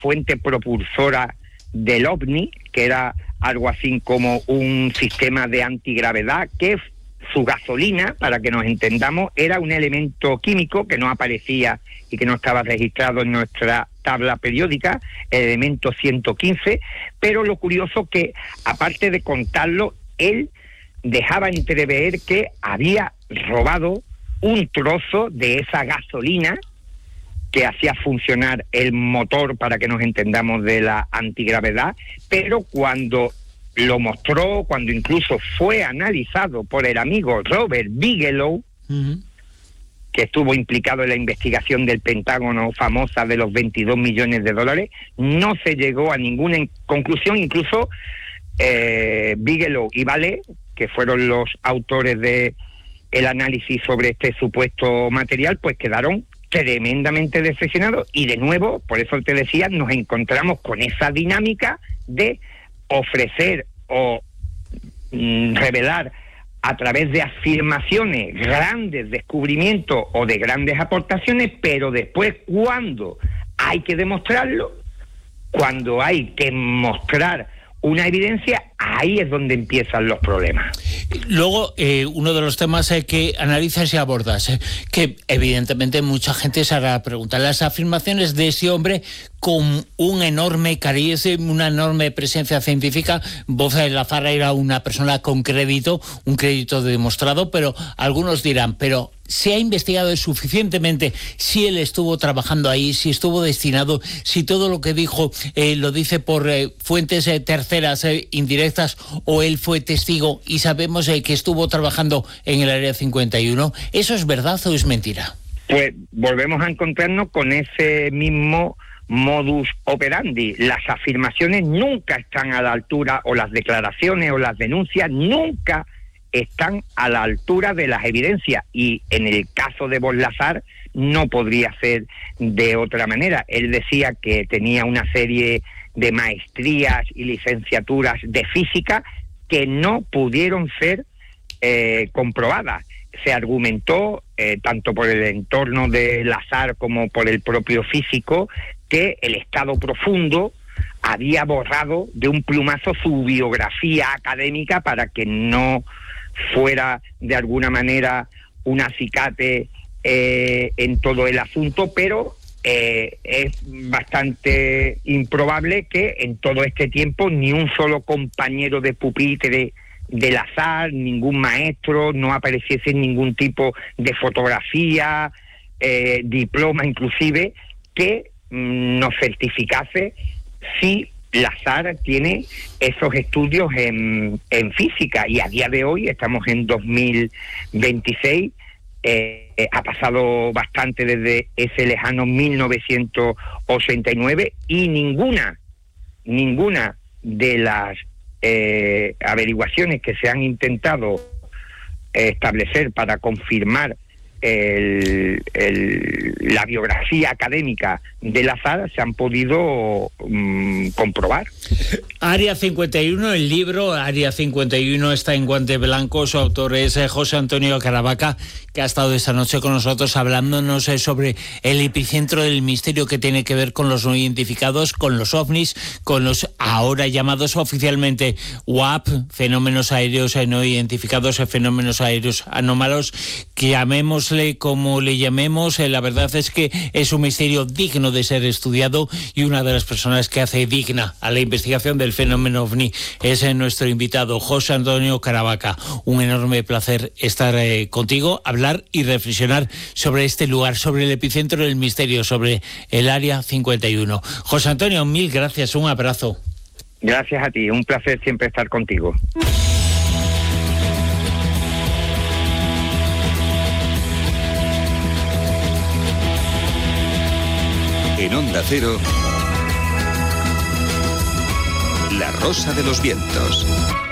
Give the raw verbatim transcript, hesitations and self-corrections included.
fuente propulsora del OVNI, que era algo así como un sistema de antigravedad, que su gasolina, para que nos entendamos, era un elemento químico que no aparecía y que no estaba registrado en nuestra tabla periódica, el elemento ciento quince, pero lo curioso que, aparte de contarlo, él dejaba entrever que había robado un trozo de esa gasolina que hacía funcionar el motor, para que nos entendamos, de la antigravedad, pero cuando lo mostró, cuando incluso fue analizado por el amigo Robert Bigelow, uh-huh. que estuvo implicado en la investigación del Pentágono famosa de los veintidós millones de dólares, no se llegó a ninguna conclusión. Incluso eh, Bigelow y Vallée, que fueron los autores de el análisis sobre este supuesto material, pues quedaron tremendamente decepcionados. Y de nuevo, por eso te decía, nos encontramos con esa dinámica de ofrecer o mm, revelar a través de afirmaciones grandes descubrimientos o de grandes aportaciones, pero después, cuando hay que demostrarlo, cuando hay que mostrar una evidencia, ahí es donde empiezan los problemas. Luego, eh, uno de los temas eh, que analizas y abordas, eh, que evidentemente mucha gente se hará preguntar, las afirmaciones de ese hombre con un enorme cariz, una enorme presencia científica. Bóveda de la Farra era una persona con crédito, un crédito demostrado, pero algunos dirán, pero ¿se ha investigado suficientemente si él estuvo trabajando ahí, si estuvo destinado, si todo lo que dijo eh, lo dice por eh, fuentes eh, terceras, eh, indirectas, o él fue testigo y sabemos eh, que estuvo trabajando en el Área cincuenta y uno? ¿Eso es verdad o es mentira? Pues volvemos a encontrarnos con ese mismo modus operandi. Las afirmaciones nunca están a la altura, o las declaraciones o las denuncias nunca están a la altura de las evidencias, y en el caso de Boslasar no podría ser de otra manera. Él decía que tenía una serie de maestrías y licenciaturas de física que no pudieron ser eh, comprobadas. Se argumentó, eh, tanto por el entorno de Lazar como por el propio físico, que el estado profundo había borrado de un plumazo su biografía académica para que no fuera de alguna manera un acicate eh, en todo el asunto, pero eh, es bastante improbable que en todo este tiempo ni un solo compañero de pupitre de Lazar, ningún maestro, no apareciese ningún tipo de fotografía, eh, diploma inclusive, que mm, nos certificase si Lazar tiene esos estudios en, en física. Y a día de hoy, estamos en dos mil veintiséis, eh, eh, ha pasado bastante desde ese lejano mil novecientos ochenta y nueve, y ninguna, ninguna de las eh, averiguaciones que se han intentado eh, establecer para confirmar El, el, la biografía académica de Lazar se han podido um, comprobar. Área cincuenta y uno, el libro Área cincuenta y uno está en guante blanco. Su autor es eh, José Antonio Caravaca, que ha estado esta noche con nosotros hablándonos eh, sobre el epicentro del misterio que tiene que ver con los no identificados, con los ovnis, con los ahora llamados oficialmente U A P, fenómenos aéreos eh, no identificados, eh, fenómenos aéreos anómalos, que llamemos como le llamemos, eh, la verdad es que es un misterio digno de ser estudiado, y una de las personas que hace digna a la investigación del fenómeno ovni es eh, nuestro invitado José Antonio Caravaca. Un enorme placer estar eh, contigo, hablar y reflexionar sobre este lugar, sobre el epicentro del misterio, sobre el Área cincuenta y uno. José Antonio, mil gracias, un abrazo. Gracias a ti, un placer siempre estar contigo. En Onda Cero, La Rosa de los Vientos.